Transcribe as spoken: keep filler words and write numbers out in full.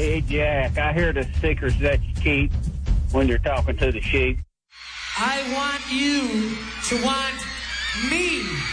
Hey, Jack, I hear the stickers that you keep when you're talking to the sheep. I want you to want me.